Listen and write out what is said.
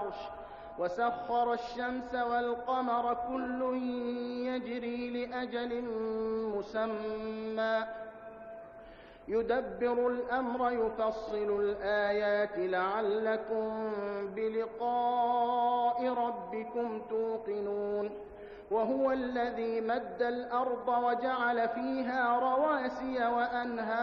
العرش وسخر الشمس والقمر كل يجري لأجل مسمى يدبر الأمر يفصل الآيات لعلكم بلقاء ربكم توقنون وهو الذي مد الأرض وجعل فيها رواسي وأنهارا